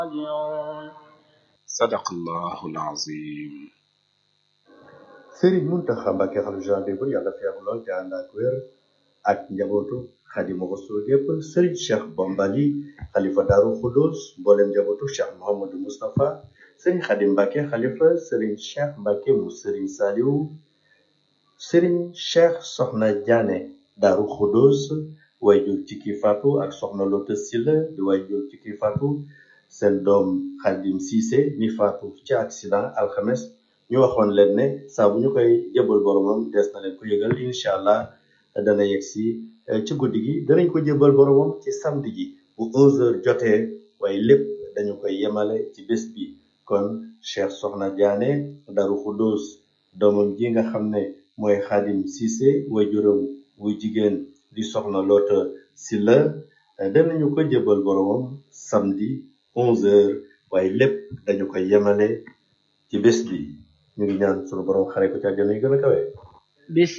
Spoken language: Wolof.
sadaqallahul azim. Serigne Mountakha Mbacké xalifa général des mourides yàlla fi yàgg lool te ànd ak wér ak njabootu Xaadimu Rasuul yépp Serigne Cheikh Bombali xalifa Daaru Xudoos mboolem njabootu Cheikh Mouhamadou Moustapha Serigne Khadim Mbacké xalifa Serigne Cheikh Mbacké mu Serigne Saliou Serigne Cheikh Soxna Diané Daaru Xudoos wayjur ci ki faatu ak Soxna Lota Silla di wayjur ci ki faatu seen doom Khadim Cissé mi faatu ci accident alxames ñu waxoon leen ne saa bu ñu koy jébal boromam des na leen ko yëgal incha allah dana yegg si ci guddi gi danañ ko jébal boromam ci samedi ji bu 11h jotee waaye lépp dañu koy yemale ci bés bi kon Cheikh Soxna Diané Darou Khoudoss doomam ji nga xam ne mooy Khadim Cissé waajuram wu jigéen di Soxna Lota Silla danañu ko jébal boromam samedi 11h waaye lépp dañu koy yemale ci bés bi. ñu ngi ñaan sunu borom xare ko ci àjjana yi gën a kawe.